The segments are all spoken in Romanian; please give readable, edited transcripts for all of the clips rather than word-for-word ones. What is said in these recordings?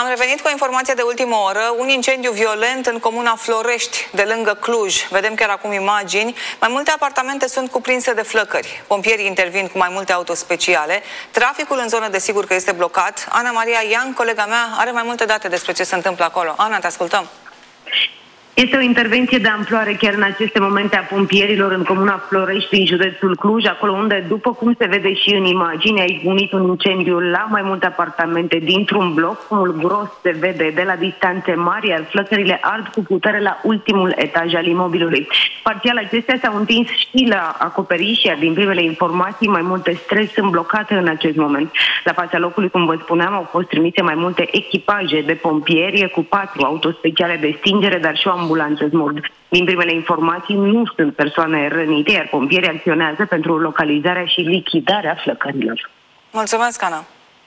Am revenit cu o informație de ultimă oră. Un incendiu violent în comuna Florești, de lângă Cluj. Vedem chiar acum imagini. Mai multe apartamente sunt cuprinse de flăcări. Pompierii intervin cu mai multe auto speciale. Traficul în zonă desigur că este blocat. Ana Maria Ian, colega mea, are mai multe date despre ce se întâmplă acolo. Ana, te ascultăm. Este o intervenție de amploare chiar în aceste momente a pompierilor în comuna Florești, în județul Cluj, acolo unde, după cum se vede și în imagine, a izbunit un incendiu la mai multe apartamente dintr-un bloc. Fumul gros se vede de la distanțe mari, iar flăcările ard cu putere la ultimul etaj al imobilului. Parțial acestea s-au întins și la acoperiș, iar din primele informații, mai multe străzi sunt blocate în acest moment. La fața locului, cum vă spuneam, au fost trimise mai multe echipaje de pompieri cu 4 autospeciale de stingere, dar și o ambulanță SMURD. Din primele informații, nu sunt persoane rănite, iar pompierii acționează pentru localizarea și lichidarea flăcărilor. Mulțumesc, Ana.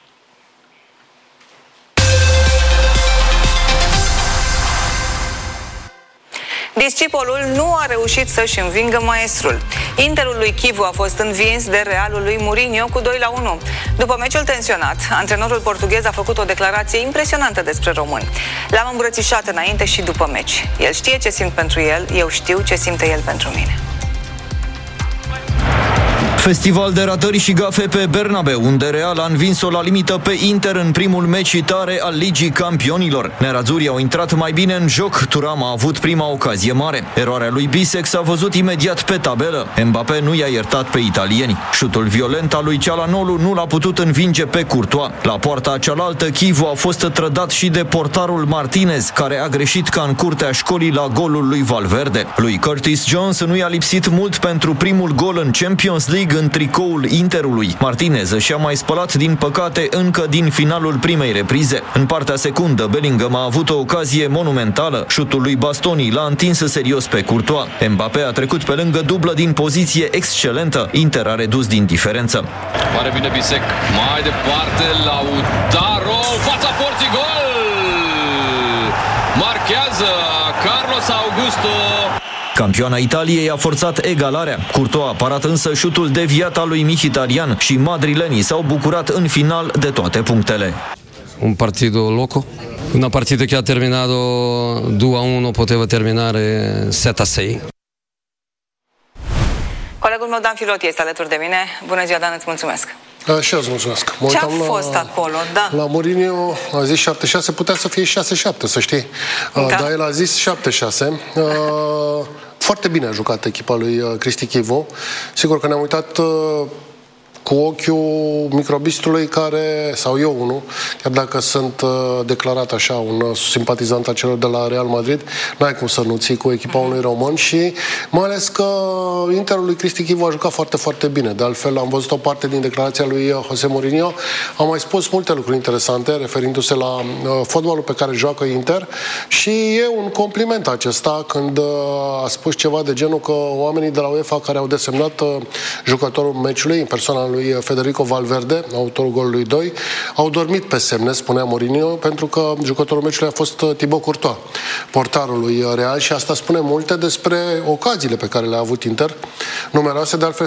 Discipolul nu a reușit să-și învingă maestrul. Interul lui Chivu a fost învins de Realul lui Mourinho cu 2-1. După meciul tensionat, antrenorul portughez a făcut o declarație impresionantă despre români. L-am îmbrățișat înainte și după meci. El știe ce simt pentru el, eu știu ce simte el pentru mine. Festival de ratări și gafe pe Bernabeu, unde Real a învins-o la limită pe Inter în primul meci tare al Ligii Campionilor. Nerazurii au intrat mai bine în joc, Thuram a avut prima ocazie mare. Eroarea lui Bisek s-a văzut imediat pe tabelă. Mbappé nu i-a iertat pe italieni. Șutul violent al lui Çalhanoğlu nu l-a putut învinge pe Courtois. La poarta cealaltă, Chivu a fost trădat și de portarul Martinez, care a greșit ca în curtea școlii la golul lui Valverde. Lui Curtis Jones nu i-a lipsit mult pentru primul gol în Champions League în tricoul Interului. Martinez și-a mai spălat, din păcate, încă din finalul primei reprize. În partea secundă, Bellingham a avut o ocazie monumentală. Șutul lui Bastoni l-a întins serios pe Courtois. Mbappé a trecut pe lângă dublă din poziție excelentă. Inter a redus din diferență. Pare bine Bisek. Mai departe, Lautaro, fața porții, gol! Marchează Carlos Augusto. Campioana Italiei a forțat egalarea. Courtois a parat însă șutul deviat al lui Mkhitaryan și madrilenii s-au bucurat în final de toate punctele. Un partido loco, una partita che ha terminato 2-1, poteva terminare 7-6. Colegul meu Dan Filoti este alături de mine. Bună ziua, Dan, îți mulțumesc. Și eu îți mulțumesc. Ce-a fost acolo? Da. La Mourinho a zis 7-6, putea să fie 6-7, să știi. Da. Dar el a zis 7-6. Foarte bine a jucat echipa lui Cristi Chivu. Sigur că ne-am uitat cu ochiul microbistului care, sau eu unul, chiar dacă sunt declarat așa un simpatizant a celor de la Real Madrid, n-ai cum să nu ții cu echipa unui român și mai ales că Interul lui Cristi Chivu a jucat foarte, foarte bine. De altfel, am văzut o parte din declarația lui José Mourinho. A mai spus multe lucruri interesante referindu-se la fotbalul pe care joacă Inter și e un compliment acesta când a spus ceva de genul că oamenii de la UEFA care au desemnat jucătorul meciului în persoana lui Federico Valverde, autorul golului 2, au dormit pe semne, spunea Mourinho, pentru că jucătorul meciului a fost Thibaut Courtois, portarul lui Real, și asta spune multe despre ocaziile pe care le-a avut Inter, numeroase, de altfel